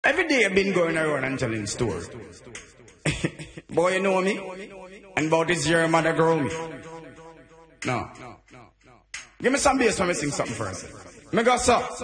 Every day I've been going around and telling stories. Boy, you know me? And about this year, mother grow me. No. Give me some bass when I sing something first. Me go, so.